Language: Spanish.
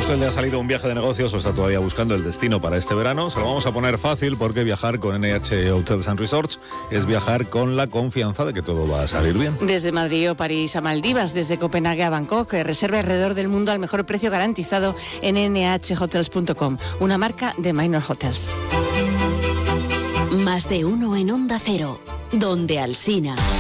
¿usted le ha salido un viaje de negocios o está todavía buscando el destino para este verano? Se lo vamos a poner fácil porque viajar con NH Hotels and Resorts es viajar con la confianza de que todo va a salir bien. Desde Madrid o París a Maldivas, desde Copenhague a Bangkok, reserva alrededor del mundo al mejor precio garantizado en nhhotels.com, una marca de Minor Hotels. Más de uno en Onda Cero, donde Alsina.